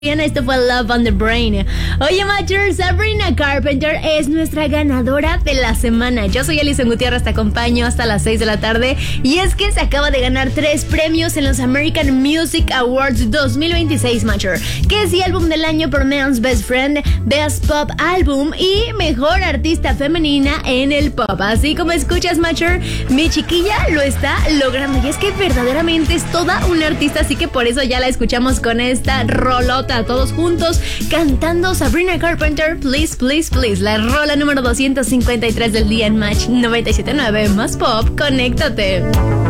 Esto fue Love on the Brain. Oye, Matcher, Sabrina Carpenter es nuestra ganadora de la semana. Yo soy Alison Gutiérrez, te acompaño hasta las 6 de la tarde. Y es que se acaba de ganar 3 premios en los American Music Awards 2026, Matcher, que es el álbum del año por Man's Best Friend, Best Pop Album y Mejor Artista Femenina en el Pop. Así como escuchas, Matcher, mi chiquilla lo está logrando. Y es que verdaderamente es toda una artista, así que por eso ya la escuchamos con esta rolota. Todos juntos cantando Sabrina Carpenter, Please, Please, Please, la rola número 253 del día en Match 97.9 más Pop. Conéctate.